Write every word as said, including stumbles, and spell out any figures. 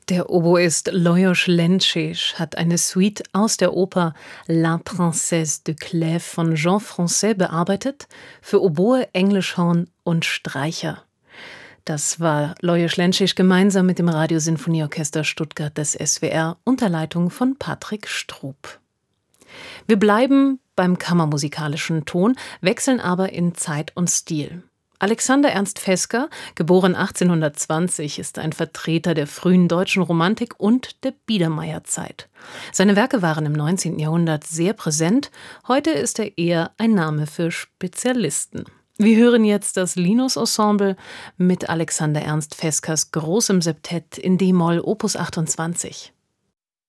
Der Oboist Lajos Lencsés hat eine Suite aus der Oper La Princesse de Clèves von Jean Francais bearbeitet für Oboe, Englischhorn und Streicher. Das war Lajos Lencsés gemeinsam mit dem Radiosinfonieorchester Stuttgart des S W R unter Leitung von Patrick Strub. Wir bleiben beim kammermusikalischen Ton, wechseln aber in Zeit und Stil. Alexander Ernst Fesker, geboren achtzehnhundertzwanzig, ist ein Vertreter der frühen deutschen Romantik und der Biedermeierzeit. Seine Werke waren im neunzehnten Jahrhundert sehr präsent, heute ist er eher ein Name für Spezialisten. Wir hören jetzt das Linus-Ensemble mit Alexander Ernst Feskers großem Septett in d-Moll Opus achtundzwanzig.